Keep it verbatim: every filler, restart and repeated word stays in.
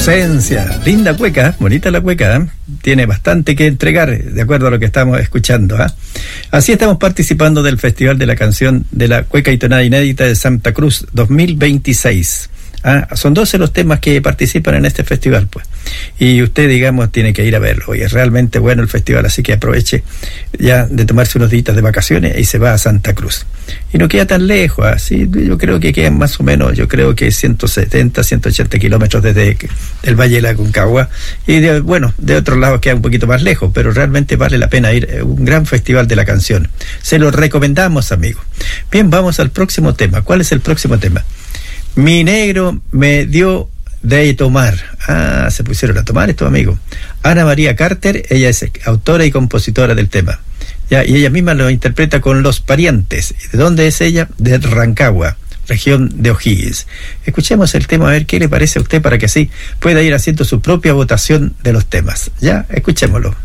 Ausencia, linda cueca, ¿eh? Bonita la cueca, ¿eh? Tiene bastante que entregar, de acuerdo a lo que estamos escuchando, ¿eh? Así estamos participando del Festival de la Canción de la Cueca y Tonada Inédita de Santa Cruz dos mil veintiséis. Ah, son doce los temas que participan en este festival, pues. Y usted, digamos, tiene que ir a verlo. Y es realmente bueno el festival, así que aproveche ya de tomarse unos días de vacaciones y se va a Santa Cruz. Y no queda tan lejos, así yo creo que quedan más o menos, yo creo que ciento setenta, ciento ochenta kilómetros desde el Valle de la Aconcagua. Y de, bueno, de otros lados queda un poquito más lejos, pero realmente vale la pena ir. Un gran festival de la canción. Se lo recomendamos, amigos. Bien, vamos al próximo tema. ¿Cuál es el próximo tema? Mi negro me dio de tomar. Ah, se pusieron a tomar estos amigos. Ana María Carter, ella es autora y compositora del tema. Ya, y ella misma lo interpreta con Los Parientes. ¿De dónde es ella? De Rancagua, región de O'Higgins. Escuchemos el tema a ver qué le parece a usted para que así pueda ir haciendo su propia votación de los temas. Ya, escuchémoslo.